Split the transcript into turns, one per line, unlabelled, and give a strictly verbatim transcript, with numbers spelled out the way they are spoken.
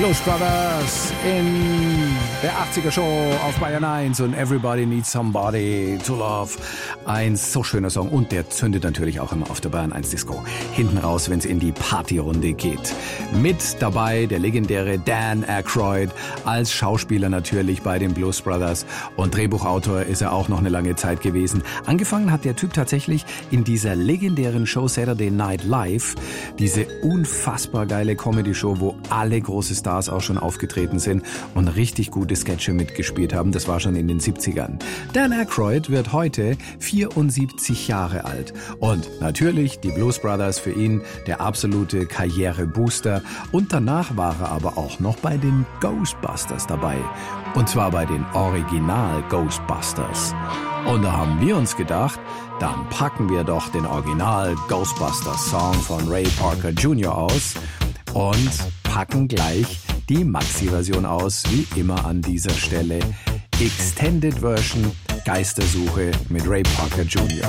Blues Brothers in der achtziger Show auf Bayern eins und Everybody Needs Somebody to Love. Ein so schöner Song und der zündet natürlich auch immer auf der Bayern eins Disco. Hinten raus, wenn es in die Partyrunde geht. Mit dabei der legendäre Dan Aykroyd, als Schauspieler natürlich bei den Blues Brothers und Drehbuchautor ist er auch noch eine lange Zeit gewesen. Angefangen hat der Typ tatsächlich in dieser legendären Show Saturday Night Live, diese unfassbar geile Comedy-Show, wo alle große Stars auch schon aufgetreten sind und richtig gute Sketche mitgespielt haben. Das war schon in den siebzigern. Dan Aykroyd wird heute vierundsiebzig Jahre alt. Und natürlich die Blues Brothers für ihn der absolute Karrierebooster. Und danach war er aber auch noch bei den Ghostbusters dabei. Und zwar bei den Original Ghostbusters. Und da haben wir uns gedacht, dann packen wir doch den Original Ghostbusters Song von Ray Parker Junior aus und packen gleich die Maxi-Version aus, wie immer an dieser Stelle. Extended Version, Geistersuche mit Ray Parker Junior